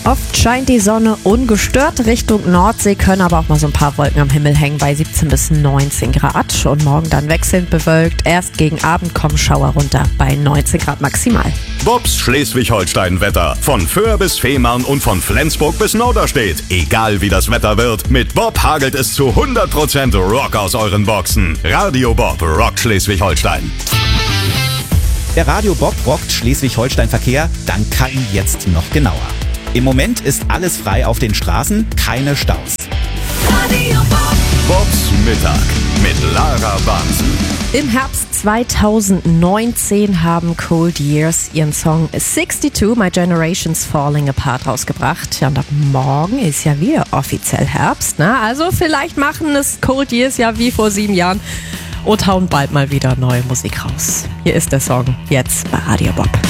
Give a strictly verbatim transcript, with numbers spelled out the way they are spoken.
Oft scheint die Sonne ungestört Richtung Nordsee, können aber auch mal so ein paar Wolken am Himmel hängen bei siebzehn bis neunzehn Grad. Und morgen dann wechselnd bewölkt. Erst gegen Abend kommen Schauer runter bei neunzehn Grad maximal. Bobs Schleswig-Holstein-Wetter. Von Föhr bis Fehmarn und von Flensburg bis Norderstedt. Egal wie das Wetter wird, mit Bob hagelt es zu hundert Prozent Rock aus euren Boxen. Radio Bob rockt Schleswig-Holstein. Der Radio Bob rockt Schleswig-Holstein-Verkehr dank K I jetzt noch genauer. Im Moment ist alles frei auf den Straßen, keine Staus. Radio Bob. Bobs Mittag mit Lara Bansen. Im Herbst zweitausendneunzehn haben Cold Years ihren Song sixty-two, My Generation's Falling Apart rausgebracht. Ja, und ab morgen ist ja wieder offiziell Herbst, ne? Also vielleicht machen es Cold Years ja wie vor sieben Jahren und hauen bald mal wieder neue Musik raus. Hier ist der Song jetzt bei Radio Bob.